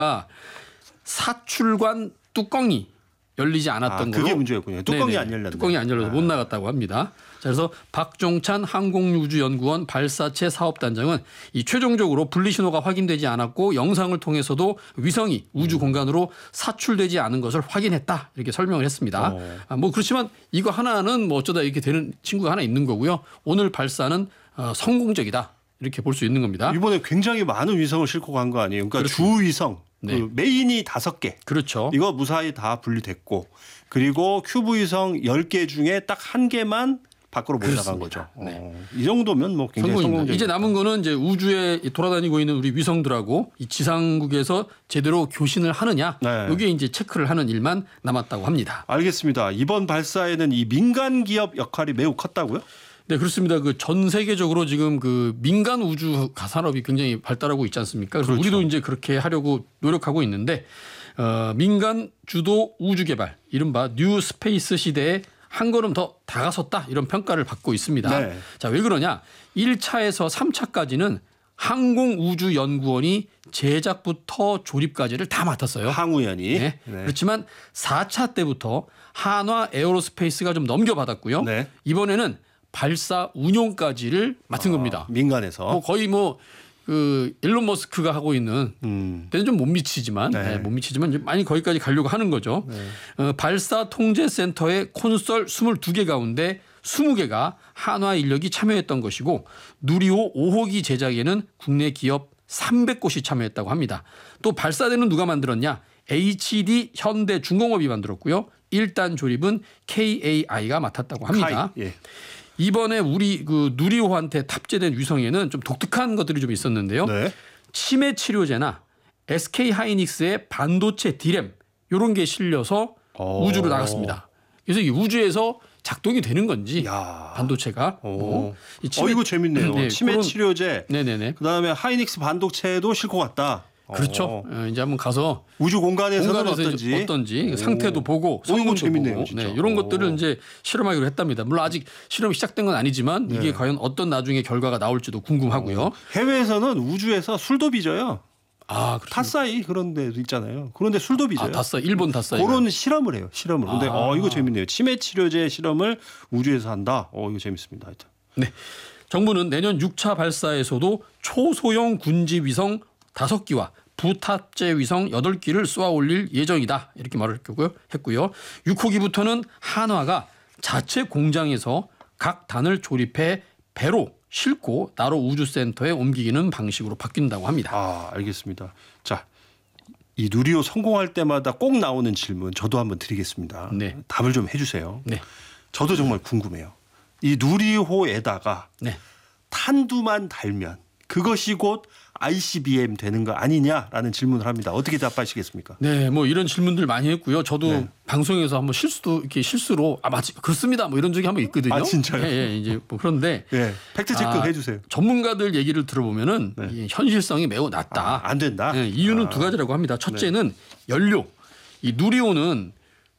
사출관 뚜껑이 열리지 않았던 걸로. 그게 문제였군요. 뚜껑이 네네. 안 열렸네. 뚜껑이 안 열려서 못 나갔다고 합니다. 자, 그래서 박종찬 항공우주연구원 발사체 사업단장은 이 최종적으로 분리신호가 확인되지 않았고 영상을 통해서도 위성이 우주 공간으로 사출되지 않은 것을 확인했다 이렇게 설명을 했습니다. 뭐 그렇지만 이거 하나는 뭐 어쩌다 이렇게 되는 친구가 하나 있는 거고요. 오늘 발사는 성공적이다 이렇게 볼 수 있는 겁니다. 이번에 굉장히 많은 위성을 싣고 간 거 아니에요? 그러니까 그렇습니다. 주위성 네. 그 메인이 5개. 그렇죠. 이거 무사히 다 분리됐고 그리고 큐브 위성 10개 중에 딱 1개만 밖으로 못 나간 거죠. 네. 이 정도면 뭐 굉장히 성공적이다. 이제 남은 거는 이제 우주에 돌아다니고 있는 우리 위성들하고 이 지상국에서 제대로 교신을 하느냐, 네. 이게 이제 체크를 하는 일만 남았다고 합니다. 알겠습니다. 이번 발사에는 이 민간 기업 역할이 매우 컸다고요? 네, 그렇습니다. 그 전 세계적으로 지금 그 민간 우주 가산업이 굉장히 발달하고 있지 않습니까? 그래서 그렇죠. 우리도 이제 그렇게 하려고 노력하고 있는데 민간 주도 우주 개발, 이른바 뉴 스페이스 시대에 한 걸음 더 다가섰다 이런 평가를 받고 있습니다. 네. 자, 왜 그러냐? 1차에서 3차까지는 항공우주연구원이 제작부터 조립까지를 다 맡았어요. 항우연이. 네. 그렇지만 4차 때부터 한화 에어로스페이스가 좀 넘겨받았고요. 네. 이번에는 발사 운용까지를 맡은 겁니다. 민간에서. 뭐 거의 그 일론 머스크가 하고 있는 때는 좀 못 미치지만 못 미치지만 이제 많이 거기까지 가려고 하는 거죠. 발사 통제센터의 콘솔 22개 가운데 20개가 한화 인력이 참여했던 것이고 누리호 5호기 제작에는 국내 기업 300곳이 참여했다고 합니다. 또 발사대는 누가 만들었냐? HD 현대중공업이 만들었고요. 1단 조립은 KAI가 맡았다고 합니다. 예. 이번에 우리 그 누리호한테 탑재된 위성에는 좀 독특한 것들이 좀 있었는데요. 네. 치매 치료제나 SK 하이닉스의 반도체 디램 이런 게 실려서 우주로 나갔습니다. 그래서 이 우주에서 작동이 되는 건지 반도체가 이거 재밌네요. 네, 치매 치료제. 네네네. 그다음에 하이닉스 반도체도 싣고 갔다. 그렇죠. 이제 한번 가서 우주 공간에서는 어떤지 상태도 보고 성능도 재밌네요, 보고 진짜. 이런 것들을 이제 실험하기로 했답니다. 물론 아직 실험이 시작된 건 아니지만 이게 과연 어떤 나중에 결과가 나올지도 궁금하고요. 해외에서는 우주에서 술도 빚어요. 그렇습니다. 타사이 그런 데도 있잖아요. 그런데 술도 빚어요. 일본 타사이. 그런 실험을 해요. 근데 이거 재밌네요. 치매 치료제 실험을 우주에서 한다. 이거 재밌습니다. 하여튼. 네. 정부는 내년 6차 발사에서도 초소형 군지 위성 5기와 부탑재 위성 8기를 쏘아 올릴 예정이다. 이렇게 말을 했고요. 6호기부터는 한화가 자체 공장에서 각 단을 조립해 배로 싣고 나로 우주센터에 옮기는 방식으로 바뀐다고 합니다. 알겠습니다. 자, 이 누리호 성공할 때마다 꼭 나오는 질문 저도 한번 드리겠습니다. 네. 답을 좀 해주세요. 네. 저도 정말 궁금해요. 이 누리호에다가 탄두만 달면 그것이 곧 ICBM 되는 거 아니냐라는 질문을 합니다. 어떻게 답하시겠습니까? 네, 뭐 이런 질문들 많이 했고요. 저도 방송에서 한번 실수로 맞지 그렇습니다. 뭐 이런 적이 한번 있거든요. 진짜요? 예, 이제 뭐 그런데 팩트 체크 해주세요. 전문가들 얘기를 들어보면은 이 현실성이 매우 낮다. 안 된다. 이유는 2가지라고 합니다. 첫째는 연료. 이 누리호는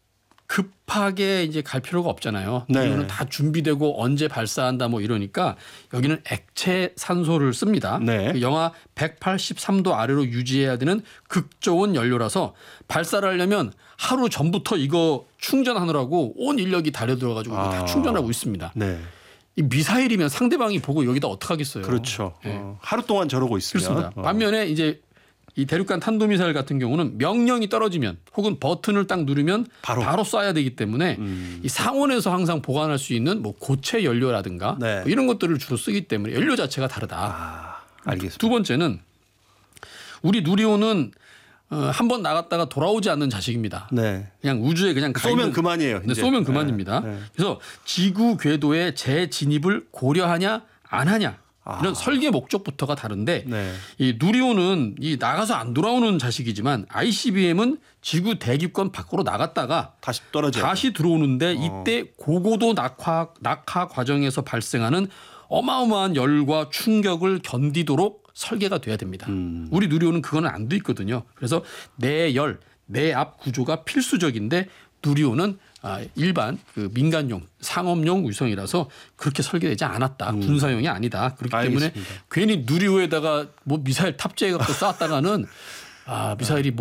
급하게 이제 갈 필요가 없잖아요. 이거는 다 준비되고 언제 발사한다 뭐 이러니까 여기는 액체 산소를 씁니다. 그 영하 183도 아래로 유지해야 되는 극저온 연료라서 발사를 하려면 하루 전부터 이거 충전하느라고 온 인력이 달려들어가지고 다 충전하고 있습니다. 이 미사일이면 상대방이 보고 여기다 어떡하겠어요. 그렇죠. 하루 동안 저러고 있으면. 그렇습니다. 반면에 이제 이 대륙간 탄도미사일 같은 경우는 명령이 떨어지면 혹은 버튼을 딱 누르면 바로 쏴야 되기 때문에 이 상온에서 항상 보관할 수 있는 뭐 고체 연료라든가 뭐 이런 것들을 주로 쓰기 때문에 연료 자체가 다르다. 알겠습니다. 2번째는 우리 누리호는 한 번 나갔다가 돌아오지 않는 자식입니다. 그냥 우주에 그냥 쏘면 그만이에요. 이제. 쏘면 그만입니다. 그래서 지구 궤도의 재진입을 고려하냐 안 하냐. 이런 설계 목적부터가 다른데 이 누리호는 이 나가서 안 돌아오는 자식이지만 ICBM은 지구 대기권 밖으로 나갔다가 다시 들어오는데 이때 고고도 낙하 과정에서 발생하는 어마어마한 열과 충격을 견디도록 설계가 돼야 됩니다. 우리 누리호는 그거는 안 돼 있거든요. 그래서 내열, 내압 구조가 필수적인데 누리호는 일반 그 민간용 상업용 위성이라서 그렇게 설계되지 않았다. 군사용이 아니다. 그렇기 때문에 괜히 누리호에다가 뭐 미사일 탑재해갖고 쐈다가는 미사일이